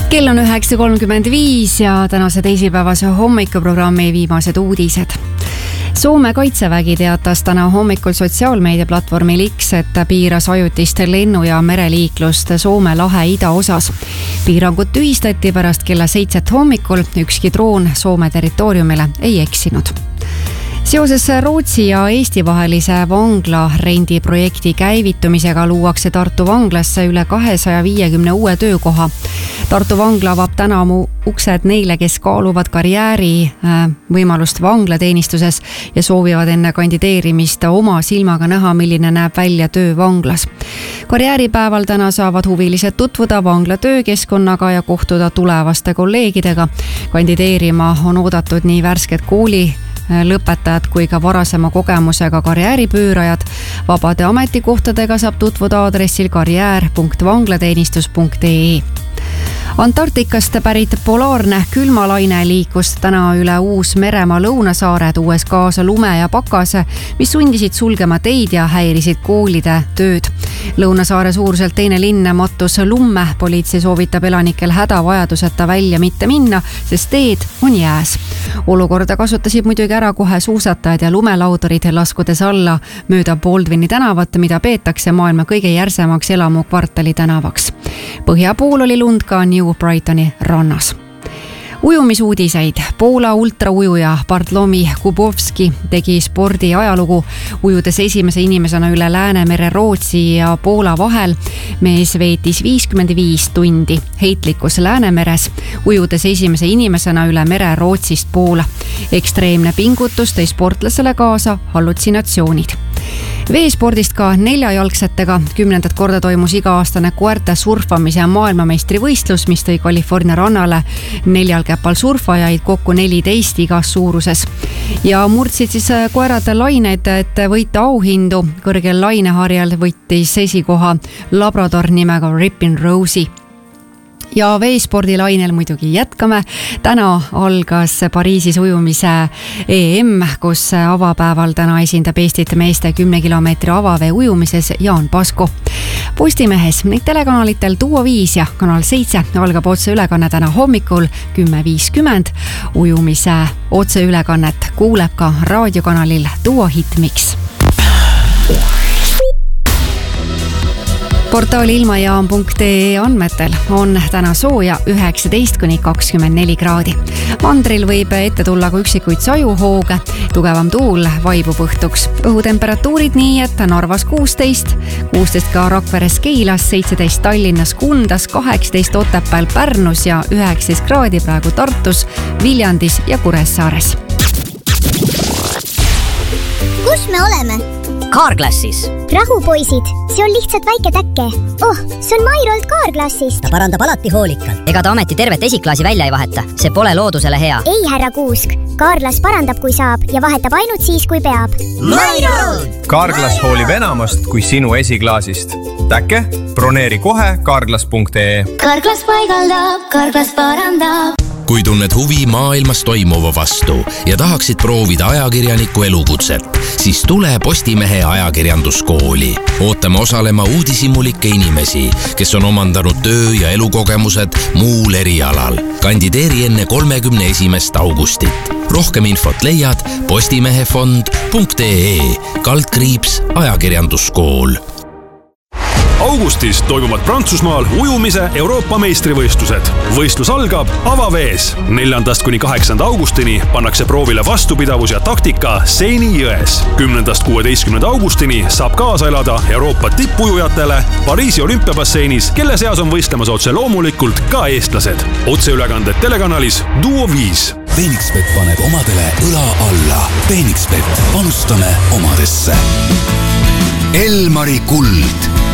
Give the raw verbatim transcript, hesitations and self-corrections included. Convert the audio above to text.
Kell on üheksa kolmkümmend viis ja tänase teisipäevase hommikuprogrammi viimased uudised. Soome kaitsevägi teatas täna hommikul sotsiaalmeediaplatvormil X, et piiras ajutist lennu- ja mereliiklust Soome lahe idaosas. Piirangud tühistati pärast kella seitset hommikul, ükski droon Soome territooriumile ei eksinud. Seoses Rootsi ja Eesti vahelise vangla rendiprojekti käivitumisega luuakse Tartu vanglasse üle kahesaja viiekümne uue töökoha. Tartu vangla avab täna mu uksed neile, kes kaaluvad karjääri võimalust vanglateenistuses ja soovivad enne kandideerimist oma silmaga näha, milline näeb välja töö vanglas. Karjääripäeval täna saavad huvilised tutvuda vangla töökeskkonnaga ja kohtuda tulevaste kolleegidega. Kandideerima on oodatud nii värsked kooli lõpetajad kui ka varasema kogemusega karjääripöörajad. Vabade ametikohtadega saab tutvuda aadressil karjäär punkt vanglateenistus punkt ee. Antarktikast pärit polaarne külmalaine liikus täna üle Uus-Meremaa lõunasaare, tuues kaasa lume ja pakase, mis sundisid sulgema teid ja häirisid koolide tööd. Lõunasaare suuruselt teine linn mattus lumme. Politsei soovitab elanikel hädavajaduseta välja mitte minna, sest teed on jääs. Olukorda kasutasid muidugi ära kohe suusatajad ja lumelaudurid, laskudes alla mööda Baldwini tänavat, mida peetakse maailma kõige järsemaks elamukvartali tänavaks. Põhja pool oli lund ka New Brightoni rannas. Ujumisuudiseid. Poola ultraujuja Bartlomi Kubowski tegi spordi ajalugu, ujudes esimese inimesena üle Läänemere Rootsi ja Poola vahel. Mees veetis viiskümmend viis tundi heitlikus Läänemeres, ujudes esimese inimesena üle mere Rootsist Poola. Ekstreemne pingutus tõi sportlasele kaasa hallutsinatsioonid. Veespordist ka neljajalgsetega. Kümnendat korda toimus iga-aastane koerte surfamise maailmameistri võistlus, mis tõi California rannale neljal käpal surfajaid kokku neliteist igas suuruses. Ja murdsid siis koerad laineid, et võita auhindu. Kõrgel laineharjal võttis esikoha Labrador nimega Rippin' Rosie. Ja veespordilainel muidugi jätkame. Täna algas Pariisis ujumise E M, kus avapäeval täna esindab Eestit meeste kümne kilomeetri avavee ujumises Jaan Pasko. Postimehes neid telekanalitel Duo viis ja Kanal seitse algab otseülekanne täna hommikul kümme viiskümmend. Ujumise otseülekannet kuuleb ka raadiokanalil Duo Hitmix. Portaali ilmajaam punkt ee andmetel on täna sooja üheksateist kuni kakskümmend neli kraadi. Mandril võib ette tulla ka üksikuid sajuhooge, tugevam tuul vaibub õhtuks. Õhutemperatuurid nii, et Narvas kuusteist, kuusteist ka Rakveres Keilas, seitseteist Tallinnas Kundas, kaheksateist Otepääl Pärnus ja üheksateist kraadi praegu Tartus, Viljandis ja Kuressaares. Kus me oleme? Carglassis. Rahu poisid, see on lihtsalt väike täkke. Oh, see on Mairolt Carglassist. Ta parandab alati hoolikalt. Ega ta ameti tervet esiklaasi välja ei vaheta. See pole loodusele hea. Ei, härra Kuusk. Carglass parandab, kui saab ja vahetab ainult siis, kui peab. Mairolt! Carglass hoolib enamast kui sinu esiklaasist. Täkke? Broneeri kohe carglass punkt ee. Carglass paigaldab, Carglass parandab. Kui tunned huvi maailmas toimuva vastu ja tahaksid proovida ajakirjaniku elukutset, siis tule Postimehe ajakirjanduskooli. Ootame osalema uudishimulikke inimesi, kes on omandanud töö- ja elukogemused muul erialal. Kandideeri enne kolmekümne esimest augustit. Rohkem infot leiad postimehefond punkt ee kaldkriips ajakirjanduskool. Augustis toimuvad Prantsusmaal ujumise Euroopa meistrivõistlused. Võistlus algab avavees. Neljandast kuni kaheksanda augustini pannakse proovile vastupidavus ja taktika Seini jões. Kümnendast kuueteistkümnenda augustini saab kaasa elada Euroopa tippujujatele Pariisi olümpiabasseinis, kelle seas on võistlemas otse loomulikult ka eestlased. Otseülekanded telekanalis Duo viis. Phoenixbet paneb omadele õla alla. Phoenixbet, panustame omadesse. Elmari kuld.